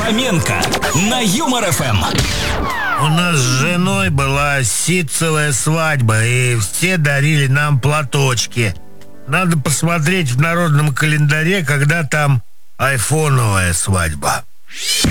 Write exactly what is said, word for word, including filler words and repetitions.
Фоменко на Юмор эф эм. У нас с женой была ситцевая свадьба, и все дарили нам платочки. Надо посмотреть в народном календаре, когда там айфоновая свадьба.